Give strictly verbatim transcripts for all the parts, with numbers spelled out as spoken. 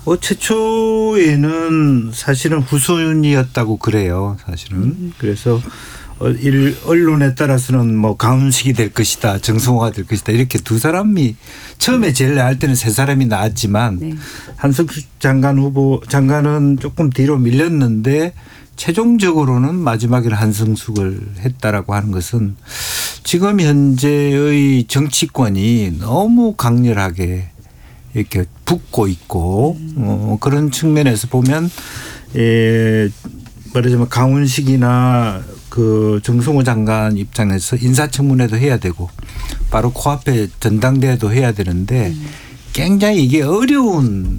어, 최초에는 사실은 후순이었다고 그래요. 사실은. 음. 그래서 언론에 따라서는 뭐 강훈식이 될 것이다, 정성호가 될 것이다, 이렇게 두 사람이 처음에 제일 나을 때는 세 사람이 나왔지만 네. 한석수 장관 후보 장관은 조금 뒤로 밀렸는데 최종적으로는 마지막에는 한성숙을 했다라고 하는 것은 지금 현재의 정치권이 너무 강렬하게 이렇게 붙고 있고 음. 어, 그런 측면에서 보면 에, 말하자면 강훈식이나 그 정성호 장관 입장에서 인사청문회도 해야 되고 바로 코앞에 전당대회도 해야 되는데 음. 굉장히 이게 어려운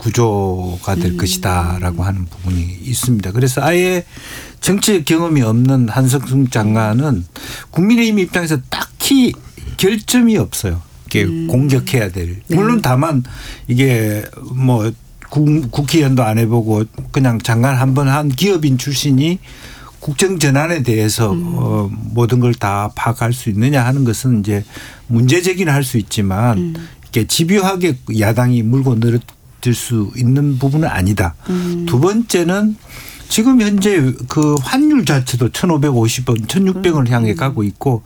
구조가 될 음. 것이다라고 하는 부분이 있습니다. 그래서 아예 정치적 경험이 없는 한석수 장관은 국민의힘 입장에서 딱히 결점이 없어요. 이게 음. 공격해야 될. 물론 네. 다만 이게 뭐 국회의원도 안 해보고 그냥 장관 한 번 한 기업인 출신이 국정 전환에 대해서 음. 어, 모든 걸 다 파악할 수 있느냐 하는 것은 이제 문제 제기는 할 수 있지만 음. 이렇게 집요하게 야당이 물고 늘어질 수 있는 부분은 아니다. 음. 두 번째는 지금 현재 그 환율 자체도 천오백오십 원, 천육백 원을 향해 가고 있고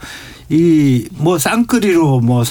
이 뭐 쌍끌이로 뭐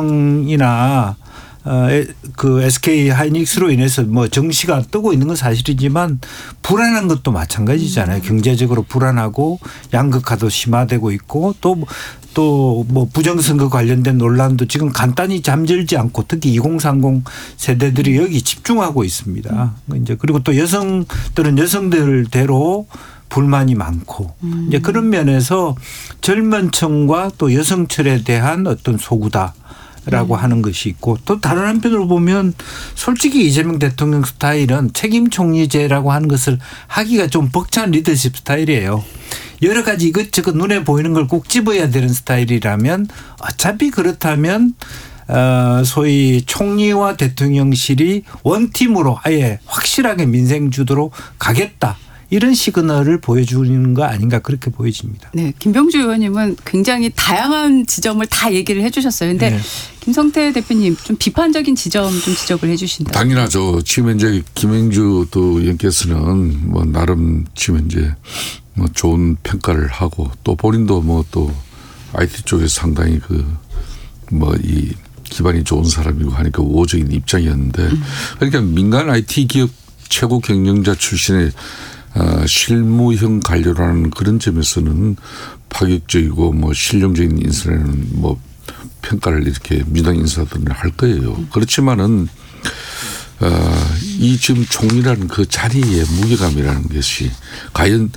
삼성이나 어, 그 에스케이 하이닉스로 인해서 뭐 정시가 뜨고 있는 건 사실이지만 불안한 것도 마찬가지잖아요. 경제적으로 불안하고 양극화도 심화되고 있고 또 또 뭐 부정선거 관련된 논란도 지금 간단히 잠들지 않고 특히 이공삼공 세대들이 여기 집중하고 있습니다. 이제 그리고 또 여성들은 여성들대로 불만이 많고 음. 이제 그런 면에서 젊은 층과 또 여성층에 대한 어떤 소구다. 라고 음. 하는 것이 있고 또 다른 한편으로 보면 솔직히 이재명 대통령 스타일은 책임 총리제라고 하는 것을 하기가 좀 벅찬 리더십 스타일이에요. 여러 가지 이것저것 눈에 보이는 걸 꼭 집어야 되는 스타일이라면 어차피 그렇다면 어 소위 총리와 대통령실이 원팀으로 아예 확실하게 민생 주도로 가겠다. 이런 시그널을 보여주는 거 아닌가 그렇게 보여집니다. 네, 김병주 의원님은 굉장히 다양한 지점을 다 얘기를 해 주셨어요. 그런데 네. 김성태 대표님 좀 비판적인 지점 좀 지적을 해 주신다. 당연하죠. 지금 현재 김행주 또 의원께서는 뭐 나름 지금 현재 뭐 좋은 평가를 하고 또 본인도 뭐 또 아이티 쪽에 상당히 그 뭐 이 기반이 좋은 사람이고 하니까 우호적인 입장이었는데 음. 그러니까 민간 아이티 기업 최고 경영자 출신의 어, 실무형 관료라는 그런 점에서는 파격적이고 뭐 실용적인 인사라는 뭐 평가를 이렇게 민당 인사들은 할 거예요. 그렇지만은 어, 이 지금 총리라는 그 자리의 무게감이라는 것이 과연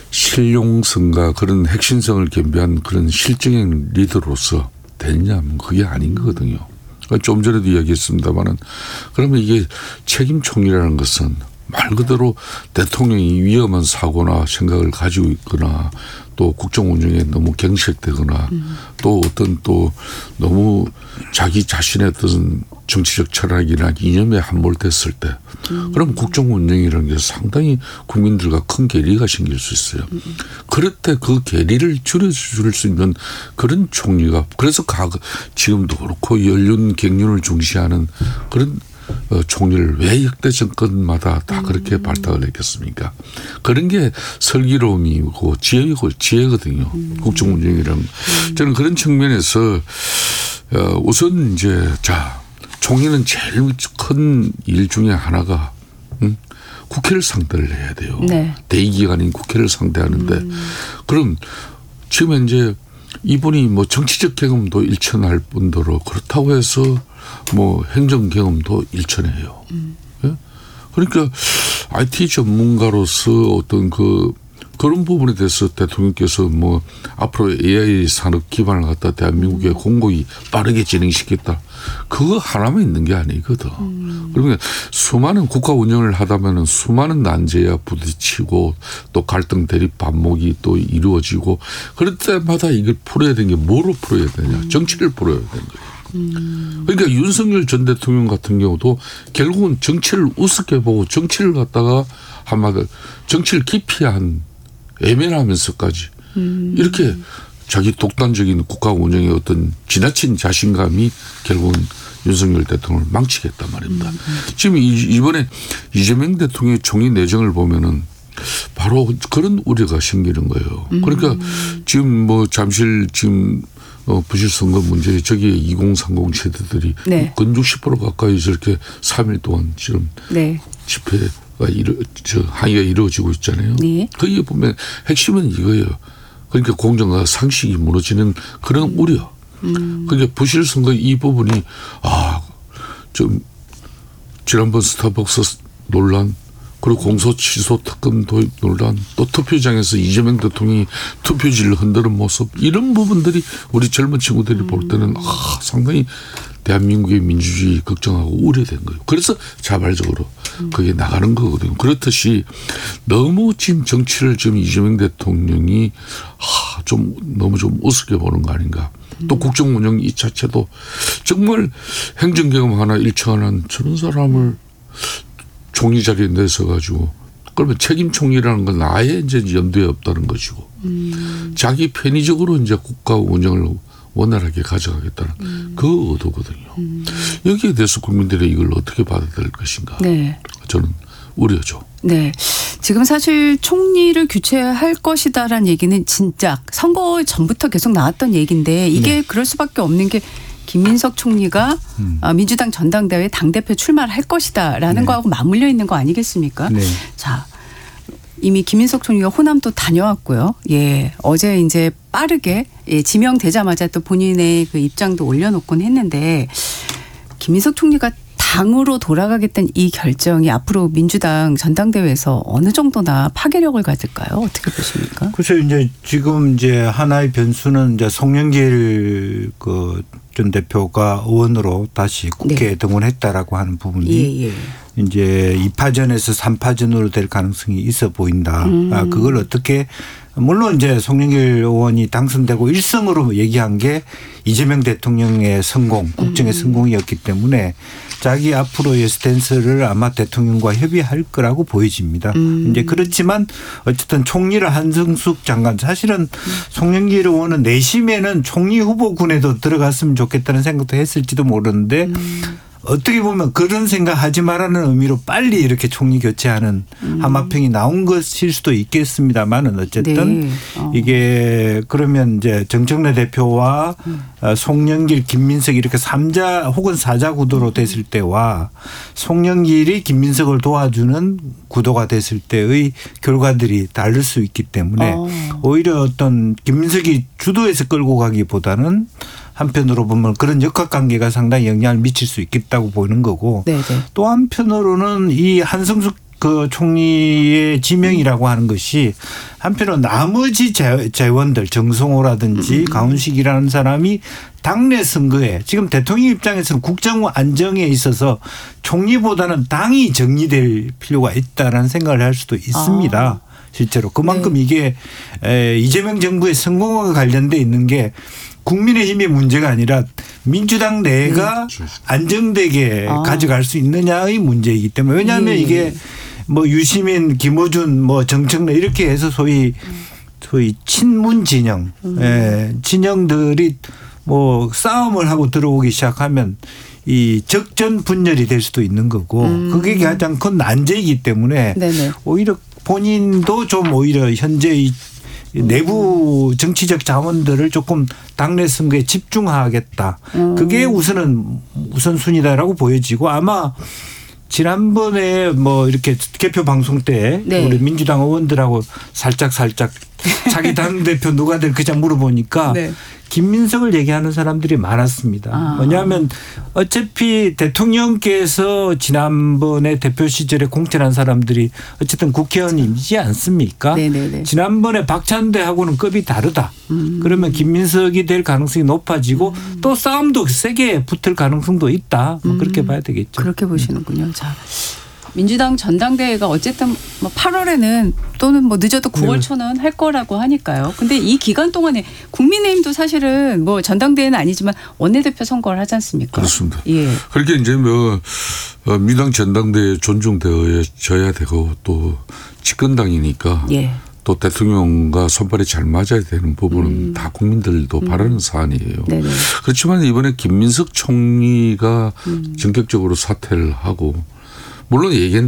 실용성과 그런 핵심성을 겸비한 그런 실정형 리더로서 되느냐면 그게 아닌 거거든요. 좀 전에도 이야기했습니다마는 그러면 이게 책임 총리라는 것은 말 그대로 대통령이 위험한 사고나 생각을 가지고 있거나 또 국정 운영에 너무 경색되거나 음. 또 어떤 또 너무 자기 자신의 어떤 정치적 철학이나 이념에 함몰됐을 때 음. 그럼 국정 운영이라는 게 상당히 국민들과 큰 괴리가 생길 수 있어요. 음. 그럴 때 그 괴리를 줄여줄 수 있는 그런 총리가 그래서 지금도 그렇고 연륜 경륜을 중시하는 그런 어, 총리를 왜 역대 정권마다 다 그렇게 음. 발탁을 했겠습니까? 그런 게 슬기로움이고 지혜고 지혜거든요. 음. 국정 운영이라는. 음. 저는 그런 측면에서 어, 우선 이제 자 총리는 제일 큰 일 중에 하나가 음? 국회를 상대를 해야 돼요. 네. 대의기관인 국회를 상대하는데 음. 그럼 지금 현재 이분이 뭐 정치적 경험도 일천할 뿐더러 그렇다고 해서 뭐 행정 경험도 일천해요. 음. 예? 그러니까 아이티 전문가로서 어떤 그 그런 부분에 대해서 대통령께서 뭐 앞으로 에이아이 산업 기반을 갖다 대한민국의 음. 공고히 빠르게 진행시켰다. 그거 하나만 있는 게 아니거든. 음. 그러면 수많은 국가 운영을 하다면은 수많은 난제와 부딪히고 또 갈등 대립 반목이 또 이루어지고 그럴 때마다 이걸 풀어야 되는 게 뭐로 풀어야 되냐. 음. 정치를 풀어야 되는 거예요. 음. 그러니까 윤석열 전 대통령 같은 경우도 결국은 정치를 우습게 보고 정치를 갖다가 한마디 정치를 기피한 애매하면서까지 음. 이렇게 자기 독단적인 국가 운영의 어떤 지나친 자신감이 결국은 윤석열 대통령을 망치겠단 말입니다. 음. 지금 이번에 이재명 대통령의 총리 내정을 보면은 바로 그런 우려가 생기는 거예요. 음. 그러니까 지금 뭐 잠실 지금 어, 부실 선거 문제 저기 이공삼공 세대들이 네. 근 육십 퍼센트 가까이 저렇게 삼 일 동안 지금 네. 집회가 이루, 저 항의가 이루어지고 있잖아요. 네. 거기에 보면 핵심은 이거예요. 그러니까 공정과 상식이 무너지는 그런 우려. 음. 그러니까 부실 선거 이 부분이 아, 좀 지난번 스타벅스 논란 그리고 공소 취소 특검 도입 논란 또 투표장에서 이재명 대통령이 투표지를 흔드는 모습 이런 부분들이 우리 젊은 친구들이 볼 때는 아, 상당히 대한민국의 민주주의 걱정하고 우려된 거예요. 그래서 자발적으로 그게 나가는 거거든요. 그렇듯이 너무 지금 정치를 지금 이재명 대통령이 아, 좀 너무 좀 우습게 보는 거 아닌가. 또 국정 운영 이 자체도 정말 행정경험 하나 일처하는 저런 사람을 총리 자리에 내서가지고 그러면 책임 총리라는 건 아예 이제 연두에 없다는 것이고 음. 자기 편의적으로 이제 국가 운영을 원활하게 가져가겠다는 음. 그 의도거든요. 음. 여기에 대해서 국민들이 이걸 어떻게 받아들일 것인가. 네. 저는 우려죠. 네. 지금 사실 총리를 교체할 것이다라는 얘기는 진짜 선거 전부터 계속 나왔던 얘기인데 이게 네. 그럴 수밖에 없는 게 김민석 총리가 음. 민주당 전당대회 당대표 출마를 할 것이다라는 네. 거하고 맞물려 있는 거 아니겠습니까? 네. 자, 이미 김민석 총리가 호남도 다녀왔고요. 예, 어제 이제 빠르게 예, 지명되자마자 또 본인의 그 입장도 올려놓곤 했는데 김민석 총리가 당으로 돌아가겠다는 이 결정이 앞으로 민주당 전당대회에서 어느 정도나 파괴력을 가질까요? 어떻게 보십니까? 글쎄 이제 지금 이제 하나의 변수는 이제 송영길 그 전 대표가 의원으로 다시 국회에 네. 등원했다라고 하는 부분이 예, 예. 이제 이 파전에서 삼 파전으로 될 가능성이 있어 보인다. 음. 아, 그걸 어떻게 물론 이제 송영길 의원이 당선되고 일 승으로 얘기한 게 이재명 대통령의 성공, 국정의 음. 성공이었기 때문에 자기 앞으로의 스탠스를 아마 대통령과 협의할 거라고 보여집니다. 음. 이제 그렇지만 어쨌든 총리를 한승숙 장관 사실은 음. 송영길 의원은 내심에는 총리 후보군에도 들어갔으면 좋겠다는 생각도 했을지도 모르는데 음. 어떻게 보면 그런 생각하지 말라는 의미로 빨리 이렇게 총리 교체하는 음. 함화평이 나온 것일 수도 있겠습니다만은 어쨌든 네. 어. 이게 그러면 이제 정청래 대표와 음. 송영길, 김민석 이렇게 삼자 혹은 사자 구도로 됐을 때와 송영길이 김민석을 도와주는 구도가 됐을 때의 결과들이 다를 수 있기 때문에 어. 오히려 어떤 김민석이 주도해서 끌고 가기보다는 한편으로 보면 그런 역학관계가 상당히 영향을 미칠 수 있겠다고 보이는 거고 네네. 또 한편으로는 이 한성숙 그 총리의 지명이라고 하는 것이 한편으로 나머지 재원들 정성호라든지 음. 강훈식이라는 사람이 당내 선거에 지금 대통령 입장에서는 국정 안정에 있어서 총리보다는 당이 정리될 필요가 있다는 생각을 할 수도 있습니다. 아. 실제로 그만큼 네. 이게 이재명 정부의 성공과 관련돼 있는 게 국민의힘의 문제가 아니라 민주당 내가 네. 안정되게 아. 가져갈 수 있느냐의 문제이기 때문에 왜냐하면 네. 이게 뭐 유시민, 김어준, 뭐 정청래 이렇게 해서 소위 소위 친문 진영, 음. 예, 진영들이 뭐 싸움을 하고 들어오기 시작하면 이 적전 분열이 될 수도 있는 거고 음. 그게 가장 큰 난제이기 때문에 네네. 오히려 본인도 좀 오히려 현재의 내부 정치적 자원들을 조금 당내 선거에 집중하겠다. 음. 그게 우선은 우선순위다라고 보여지고 아마 지난번에 뭐 이렇게 개표 방송 때 네. 우리 민주당 의원들하고 살짝 살짝 자기 당대표 누가 될지 물어보니까 네. 김민석을 얘기하는 사람들이 많았습니다. 아. 왜냐하면 어차피 대통령께서 지난번에 대표 시절에 공천한 사람들이 어쨌든 국회의원이지 않습니까? 네네네. 지난번에 박찬대하고는 급이 다르다. 음. 그러면 김민석이 될 가능성이 높아지고 음. 또 싸움도 세게 붙을 가능성도 있다. 뭐 그렇게 음. 봐야 되겠죠. 그렇게 보시는군요. 자. 민주당 전당대회가 어쨌든 뭐 팔월에는 또는 뭐 늦어도 구월 초는 할 거라고 하니까요. 근데 이 기간 동안에 국민의힘도 사실은 뭐 전당대회는 아니지만 원내대표 선거를 하지 않습니까? 그렇습니다. 예. 그렇게 이제 뭐 민주당 전당대회 존중되어져야 되고 또 집권당이니까 예. 또 대통령과 손발이 잘 맞아야 되는 부분은 음. 다 국민들도 음. 바라는 사안이에요. 네네. 그렇지만 이번에 김민석 총리가 음. 전격적으로 사퇴를 하고 물론 얘기는